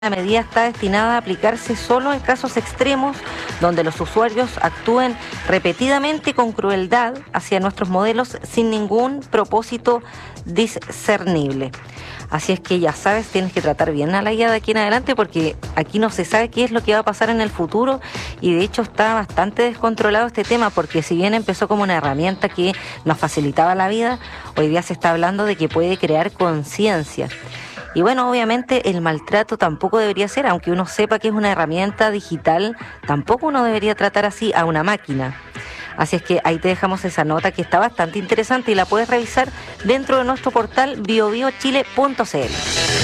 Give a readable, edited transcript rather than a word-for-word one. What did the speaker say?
La medida está destinada a aplicarse solo en casos extremos donde los usuarios actúen repetidamente con crueldad hacia nuestros modelos sin ningún propósito discernible. Así es que ya sabes, tienes que tratar bien a la guía de aquí en adelante porque aquí no se sabe qué es lo que va a pasar en el futuro y de hecho está bastante descontrolado este tema porque si bien empezó como una herramienta que nos facilitaba la vida, hoy día se está hablando de que puede crear conciencia. Y bueno, obviamente el maltrato tampoco debería ser, aunque uno sepa que es una herramienta digital, tampoco uno debería tratar así a una máquina. Así es que ahí te dejamos esa nota que está bastante interesante y la puedes revisar dentro de nuestro portal biobiochile.cl.